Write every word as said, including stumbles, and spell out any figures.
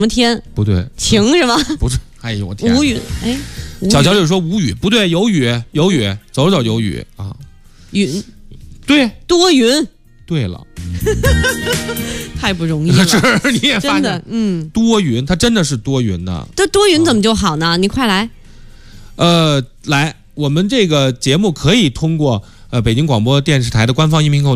么天？ 不对， 晴是吗？ 不是。哎呦我天！ 无云，哎， 小乔就说无雨，不对，有雨，有雨，走着走有雨啊。 云， 对， 多云。 对了， 太不容易了。 是你也发现， 真的，嗯， 多云，它真的是多云的。 这多云怎么就好呢？你快来。 呃，来，我们这个节目可以通过呃北京广播电视台的官方音频后